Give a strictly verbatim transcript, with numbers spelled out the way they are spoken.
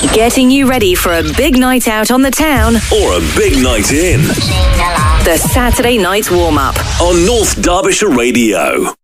Getting you ready for a big night out on the town or a big night in. The Saturday Night Warm-Up on North Derbyshire Radio.